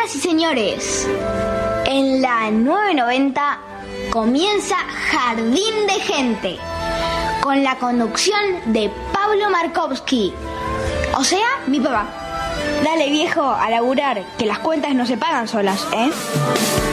Señoras y señores, en la 990 comienza Jardín de Gente, con la conducción de Pablo Markovsky, o sea, mi papá. Dale, viejo, a laburar, que las cuentas no se pagan solas, ¿eh?